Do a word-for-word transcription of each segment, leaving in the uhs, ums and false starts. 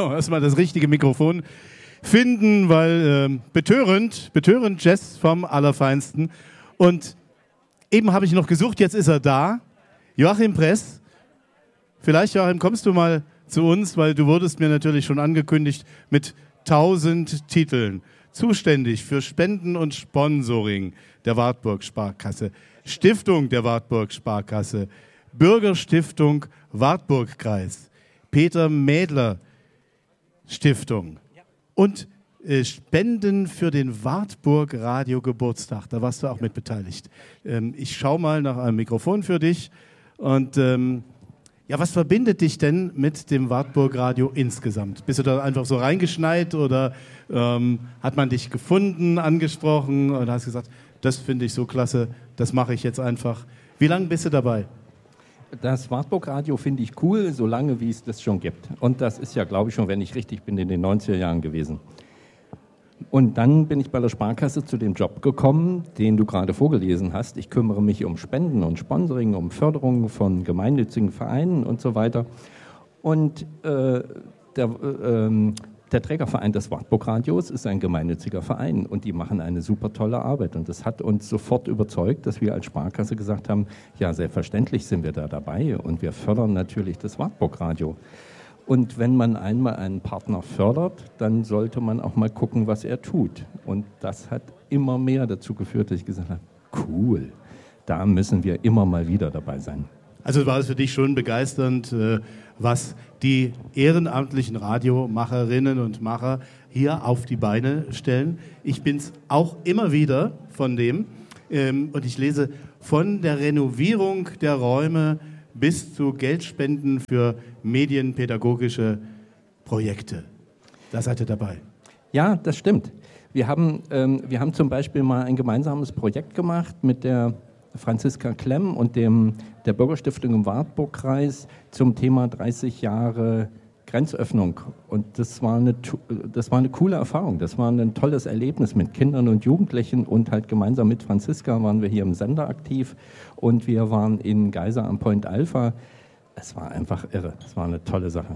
Genau, erstmal das richtige Mikrofon finden, weil äh, betörend, betörend Jazz vom Allerfeinsten. Und eben habe ich noch gesucht, jetzt ist er da. Joachim Press. Vielleicht, Joachim, kommst du mal zu uns, weil du wurdest mir natürlich schon angekündigt mit tausend Titeln. Zuständig für Spenden und Sponsoring der Wartburg Sparkasse, Stiftung der Wartburg Sparkasse, Bürgerstiftung Wartburgkreis, Peter Mädler Stiftung und äh, Spenden für den Wartburg Radio Geburtstag. Da warst du auch mit beteiligt. Ähm, ich schaue mal nach einem Mikrofon für dich. Und ähm, ja, was verbindet dich denn mit dem Wartburg Radio insgesamt? Bist du da einfach so reingeschneit oder ähm, hat man dich gefunden, angesprochen und hast gesagt, das finde ich so klasse, das mache ich jetzt einfach. Wie lange bist du dabei? Das Wartburg Radio finde ich cool, solange wie es das schon gibt. Und das ist ja, glaube ich, schon, wenn ich richtig bin, in den neunziger Jahren gewesen. Und dann bin ich bei der Sparkasse zu dem Job gekommen, den du gerade vorgelesen hast. Ich kümmere mich um Spenden und Sponsoring, um Förderung von gemeinnützigen Vereinen und so weiter. Und äh, der, äh, der Trägerverein des Wartburg Radios ist ein gemeinnütziger Verein und die machen eine super tolle Arbeit. Und das hat uns sofort überzeugt, dass wir als Sparkasse gesagt haben, ja, selbstverständlich sind wir da dabei und wir fördern natürlich das Wartburg Radio. Und wenn man einmal einen Partner fördert, dann sollte man auch mal gucken, was er tut. Und das hat immer mehr dazu geführt, dass ich gesagt habe, cool, da müssen wir immer mal wieder dabei sein. Also war es für dich schon begeisternd, was die ehrenamtlichen Radiomacherinnen und Macher hier auf die Beine stellen. Ich bin es auch immer wieder von dem. Und ich lese von der Renovierung der Räume bis zu Geldspenden für medienpädagogische Projekte. Da seid ihr dabei. Ja, das stimmt. Wir haben, ähm, wir haben zum Beispiel mal ein gemeinsames Projekt gemacht mit der Franziska Klemm und dem, der Bürgerstiftung im Wartburgkreis zum Thema dreißig Jahre Grenzöffnung. Und das war, eine, das war eine coole Erfahrung. Das war ein tolles Erlebnis mit Kindern und Jugendlichen und halt gemeinsam mit Franziska waren wir hier im Sender aktiv und wir waren in Geisa am Point Alpha. Es war einfach irre. Es war eine tolle Sache.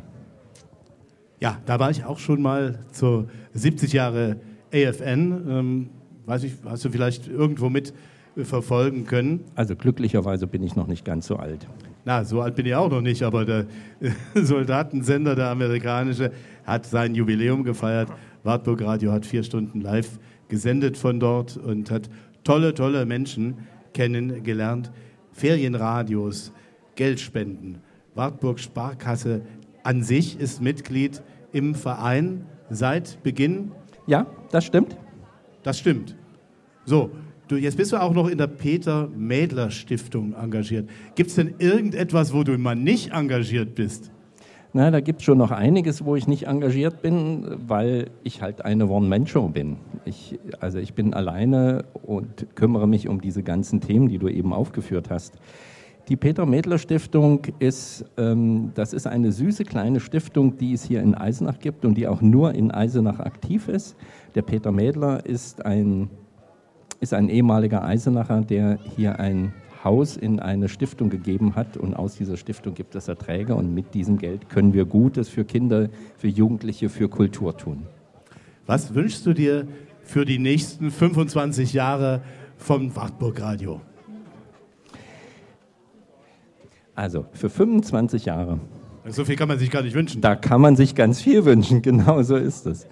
Ja, da war ich auch schon mal zu siebzig Jahre A F N. Ähm, weiß ich, hast du vielleicht irgendwo mit verfolgen können? Also glücklicherweise bin ich noch nicht ganz so alt. Na, so alt bin ich auch noch nicht, aber der Soldatensender, der amerikanische, hat sein Jubiläum gefeiert. Wartburg Radio hat vier Stunden live gesendet von dort und hat tolle, tolle Menschen kennengelernt. Ferienradios, Geldspenden. Wartburg Sparkasse an sich ist Mitglied im Verein seit Beginn. Ja, das stimmt. Das stimmt. So. Du, jetzt bist du auch noch in der Peter Mädler Stiftung engagiert. Gibt es denn irgendetwas, wo du mal nicht engagiert bist? Na, da gibt es schon noch einiges, wo ich nicht engagiert bin, weil ich halt eine One-Man-Show bin. Ich, also ich bin alleine und kümmere mich um diese ganzen Themen, die du eben aufgeführt hast. Die Peter Mädler Stiftung ist, ähm, das ist eine süße kleine Stiftung, die es hier in Eisenach gibt und die auch nur in Eisenach aktiv ist. Der Peter Mädler ist ein ist ein ehemaliger Eisenacher, der hier ein Haus in eine Stiftung gegeben hat und aus dieser Stiftung gibt es Erträge und mit diesem Geld können wir Gutes für Kinder, für Jugendliche, für Kultur tun. Was wünschst du dir für die nächsten fünfundzwanzig Jahre vom Wartburg Radio? Also für fünfundzwanzig Jahre. So viel kann man sich gar nicht wünschen. Da kann man sich ganz viel wünschen, genau so ist es.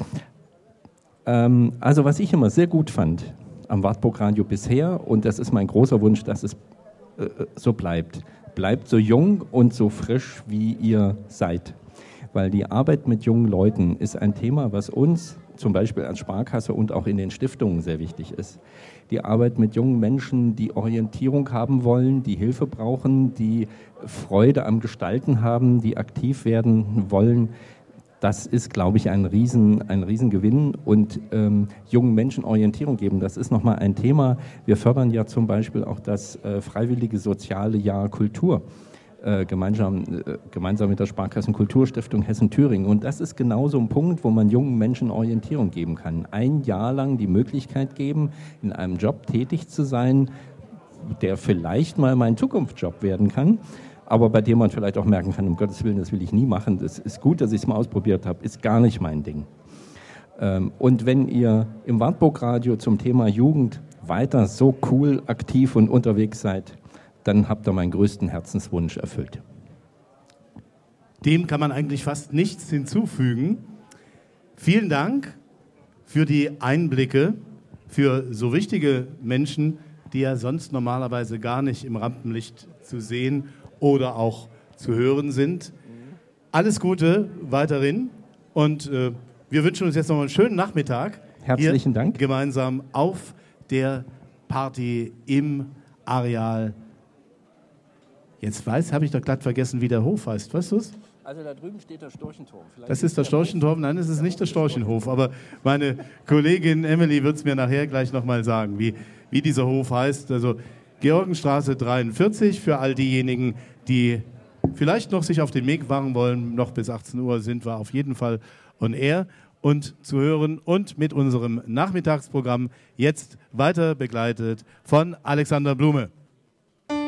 Ähm, also was ich immer sehr gut fand am Wartburg Radio bisher, und das ist mein großer Wunsch, dass es äh, so bleibt. Bleibt so jung und so frisch, wie ihr seid. Weil die Arbeit mit jungen Leuten ist ein Thema, was uns zum Beispiel als Sparkasse und auch in den Stiftungen sehr wichtig ist. Die Arbeit mit jungen Menschen, die Orientierung haben wollen, die Hilfe brauchen, die Freude am Gestalten haben, die aktiv werden wollen. Das ist, glaube ich, ein Riesen, ein Riesengewinn und ähm, jungen Menschen Orientierung geben. Das ist nochmal ein Thema. Wir fördern ja zum Beispiel auch das äh, freiwillige soziale Jahr Kultur, äh, gemeinsam, äh, gemeinsam mit der Sparkassen Kulturstiftung Hessen-Thüringen. Und das ist genau so ein Punkt, wo man jungen Menschen Orientierung geben kann. Ein Jahr lang die Möglichkeit geben, in einem Job tätig zu sein, der vielleicht mal mein Zukunftsjob werden kann. aber bei dem man vielleicht auch merken kann, um Gottes Willen, das will ich nie machen. Das ist gut, dass ich es mal ausprobiert habe, ist gar nicht mein Ding. Ähm, und wenn ihr im Wartburg-Radio zum Thema Jugend weiter so cool, aktiv und unterwegs seid, dann habt ihr meinen größten Herzenswunsch erfüllt. Dem kann man eigentlich fast nichts hinzufügen. Vielen Dank für die Einblicke, für so wichtige Menschen, die ja sonst normalerweise gar nicht im Rampenlicht zu sehen oder auch zu hören sind. Alles Gute weiterhin und äh, wir wünschen uns jetzt noch einen schönen Nachmittag. Herzlichen hier Dank. Gemeinsam auf der Party im Areal. Jetzt weiß, habe ich doch glatt vergessen, wie der Hof heißt. Weißt du es? Also da drüben steht der Storchenturm. Vielleicht das ist der Storchenturm? Nein, es ist nicht der Storchenhof. Aber meine Kollegin Emily wird es mir nachher gleich nochmal sagen, wie, wie dieser Hof heißt. Also Georgenstraße dreiundvierzig für all diejenigen, die vielleicht noch sich auf den Weg machen wollen. Noch bis achtzehn Uhr sind wir auf jeden Fall on air und zu hören und mit unserem Nachmittagsprogramm jetzt weiter begleitet von Alexander Blume.